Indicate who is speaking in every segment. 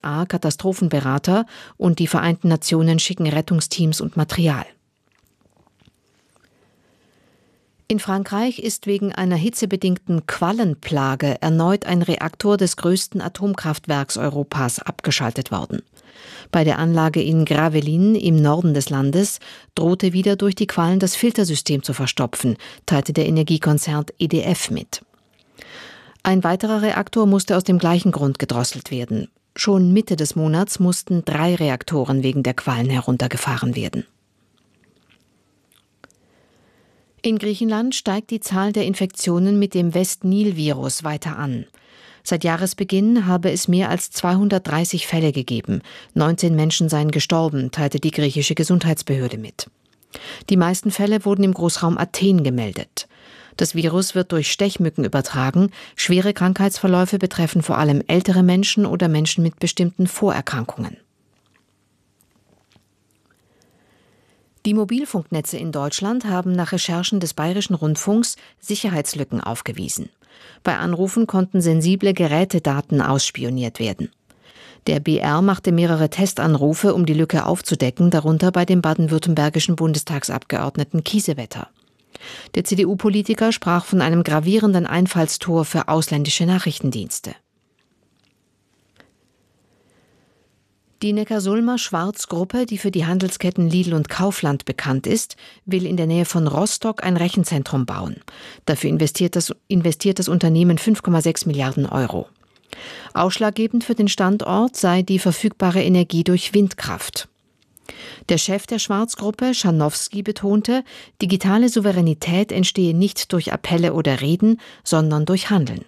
Speaker 1: Katastrophenberater und die Vereinten Nationen schicken Rettungsteams und Material. In Frankreich ist wegen einer hitzebedingten Quallenplage erneut ein Reaktor des größten Atomkraftwerks Europas abgeschaltet worden. Bei der Anlage in Gravelines im Norden des Landes drohte wieder durch die Quallen das Filtersystem zu verstopfen, teilte der Energiekonzern EDF mit. Ein weiterer Reaktor musste aus dem gleichen Grund gedrosselt werden. Schon Mitte des Monats mussten 3 Reaktoren wegen der Quallen heruntergefahren werden. In Griechenland steigt die Zahl der Infektionen mit dem West-Nil-Virus weiter an. Seit Jahresbeginn habe es mehr als 230 Fälle gegeben. 19 Menschen seien gestorben, teilte die griechische Gesundheitsbehörde mit. Die meisten Fälle wurden im Großraum Athen gemeldet. Das Virus wird durch Stechmücken übertragen. Schwere Krankheitsverläufe betreffen vor allem ältere Menschen oder Menschen mit bestimmten Vorerkrankungen. Die Mobilfunknetze in Deutschland haben nach Recherchen des Bayerischen Rundfunks Sicherheitslücken aufgewiesen. Bei Anrufen konnten sensible Gerätedaten ausspioniert werden. Der BR machte mehrere Testanrufe, um die Lücke aufzudecken, darunter bei dem baden-württembergischen Bundestagsabgeordneten Kiesewetter. Der CDU-Politiker sprach von einem gravierenden Einfallstor für ausländische Nachrichtendienste. Die Neckarsulmer Schwarz-Gruppe, die für die Handelsketten Lidl und Kaufland bekannt ist, will in der Nähe von Rostock ein Rechenzentrum bauen. Dafür investiert das Unternehmen 5,6 Milliarden Euro. Ausschlaggebend für den Standort sei die verfügbare Energie durch Windkraft. Der Chef der Schwarz-Gruppe, Schanowski, betonte, digitale Souveränität entstehe nicht durch Appelle oder Reden, sondern durch Handeln.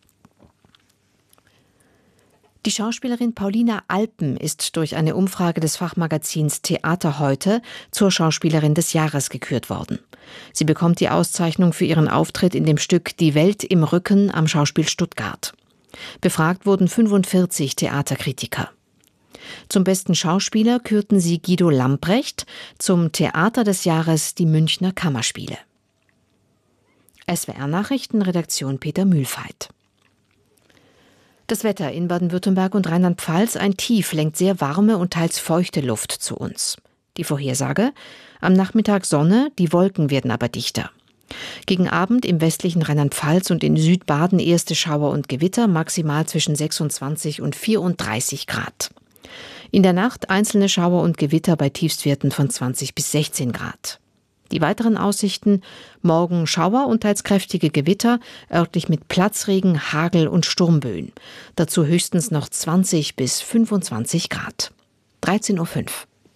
Speaker 1: Die Schauspielerin Paulina Alpen ist durch eine Umfrage des Fachmagazins Theater heute zur Schauspielerin des Jahres gekürt worden. Sie bekommt die Auszeichnung für ihren Auftritt in dem Stück Die Welt im Rücken am Schauspiel Stuttgart. Befragt wurden 45 Theaterkritiker. Zum besten Schauspieler kürten sie Guido Lamprecht, zum Theater des Jahres die Münchner Kammerspiele. SWR-Nachrichten, Redaktion Peter Mühlfeit. Das Wetter in Baden-Württemberg und Rheinland-Pfalz: ein Tief lenkt sehr warme und teils feuchte Luft zu uns. Die Vorhersage: am Nachmittag Sonne, die Wolken werden aber dichter. Gegen Abend im westlichen Rheinland-Pfalz und in Südbaden erste Schauer und Gewitter, maximal zwischen 26 und 34 Grad. In der Nacht einzelne Schauer und Gewitter bei Tiefstwerten von 20 bis 16 Grad. Die weiteren Aussichten: morgen Schauer und teils kräftige Gewitter, örtlich mit Platzregen, Hagel und Sturmböen. Dazu höchstens noch 20 bis 25 Grad. 13:05 Uhr.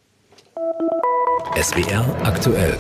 Speaker 2: SWR aktuell.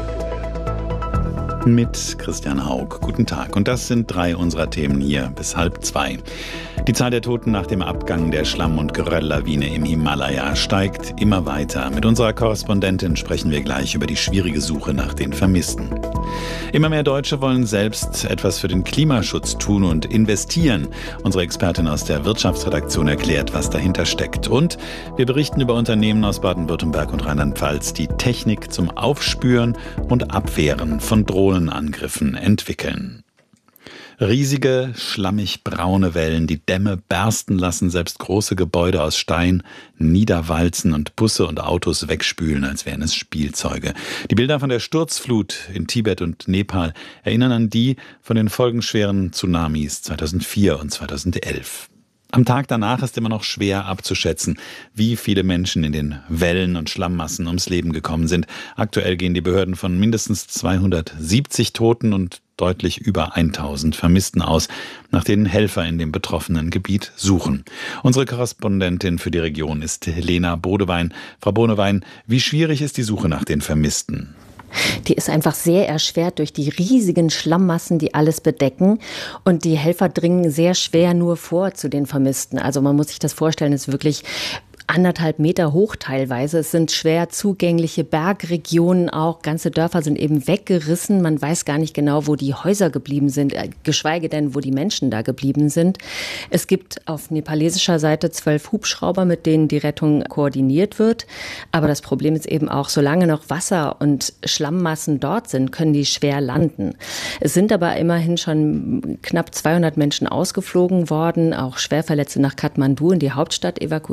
Speaker 3: Mit Christian Haug. Guten Tag. Und das sind 3 unserer Themen hier bis 1:30. Die Zahl der Toten nach dem Abgang der Schlamm- und Gerölllawine im Himalaya steigt immer weiter. Mit unserer Korrespondentin sprechen wir gleich über die schwierige Suche nach den Vermissten. Immer mehr Deutsche wollen selbst etwas für den Klimaschutz tun und investieren. Unsere Expertin aus der Wirtschaftsredaktion erklärt, was dahinter steckt. Und wir berichten über Unternehmen aus Baden-Württemberg und Rheinland-Pfalz, die Technik zum Aufspüren und Abwehren von Drohnenangriffen entwickeln. Riesige, schlammig-braune Wellen, die Dämme bersten lassen, selbst große Gebäude aus Stein niederwalzen und Busse und Autos wegspülen, als wären es Spielzeuge. Die Bilder von der Sturzflut in Tibet und Nepal erinnern an die von den folgenschweren Tsunamis 2004 und 2011. Am Tag danach ist immer noch schwer abzuschätzen, wie viele Menschen in den Wellen und Schlammmassen ums Leben gekommen sind. Aktuell gehen die Behörden von mindestens 270 Toten und deutlich über 1000 Vermissten aus, nach denen Helfer in dem betroffenen Gebiet suchen. Unsere Korrespondentin für die Region ist Helena Bodewein. Frau Bodewein, wie schwierig ist die Suche nach den Vermissten?
Speaker 4: Die ist einfach sehr erschwert durch die riesigen Schlammmassen, die alles bedecken. Und die Helfer dringen sehr schwer nur vor zu den Vermissten. Also man muss sich das vorstellen, es ist wirklich 1,5 Meter hoch teilweise. Es sind schwer zugängliche Bergregionen auch. Ganze Dörfer sind eben weggerissen. Man weiß gar nicht genau, wo die Häuser geblieben sind, geschweige denn, wo die Menschen da geblieben sind. Es gibt auf nepalesischer Seite 12 Hubschrauber, mit denen die Rettung koordiniert wird. Aber das Problem ist eben auch, solange noch Wasser und Schlammmassen dort sind, können die schwer landen. Es sind aber immerhin schon knapp 200 Menschen ausgeflogen worden, auch Schwerverletzte nach Kathmandu in die Hauptstadt evakuiert